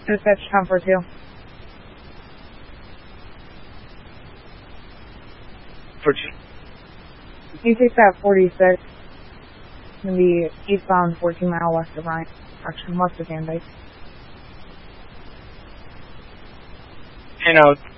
Dispatch comfort 2. For He takes that 46. Gonna be eastbound 14 mile west of Ryan. Actually, west of Van Dyke. and out.